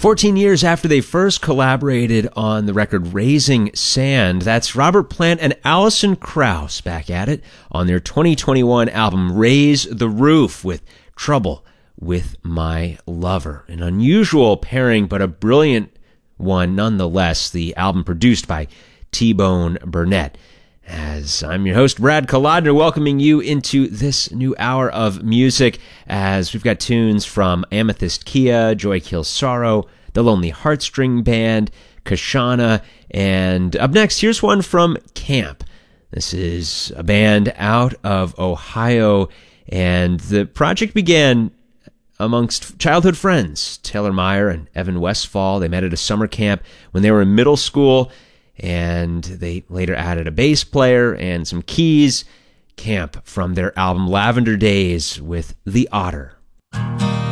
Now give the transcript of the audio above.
14 years after they first collaborated on the record Raising Sand, that's Robert Plant and Alison Krauss back at it on their 2021 album Raise the Roof with Trouble with My Lover. An unusual pairing, but a brilliant one nonetheless. The album produced by T-Bone Burnett. As I'm your host, Brad Kolodner, welcoming you into this new hour of music as we've got tunes from Amethyst Kia, Joy Kills Sorrow, The Lonely Heartstring Band, Kashana, and up next, here's one from Camp. This is a band out of Ohio, and the project began amongst childhood friends, Taylor Meyer and Evan Westfall. They met at a summer camp when they were in middle school, and they later added a bass player and some keys. Camp from their album Lavender Days with The Otter.